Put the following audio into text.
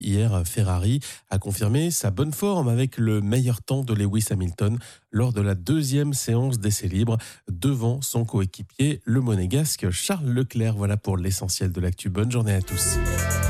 Hier, Ferrari a confirmé sa bonne forme avec le meilleur temps de Lewis Hamilton lors de la deuxième séance d'essais libres devant son coéquipier, le monégasque Charles Leclerc. Voilà pour l'essentiel de l'actu. Bonne journée à tous.